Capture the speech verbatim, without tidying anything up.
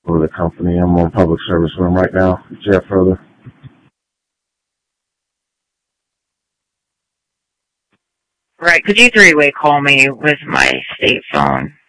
for the company. I'm on public service with him right now. Jeff further. Right, could you three-way call me with my state phone?